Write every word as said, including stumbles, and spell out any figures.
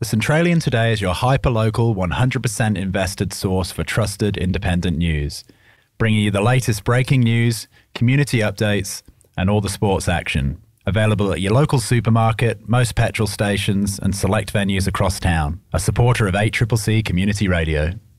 The Centralian Today is your hyper-local, one hundred percent invested source for trusted independent news, bringing you the latest breaking news, community updates, and all the sports action. Available at your local supermarket, most petrol stations, and select venues across town. A supporter of eight C C C Community Radio.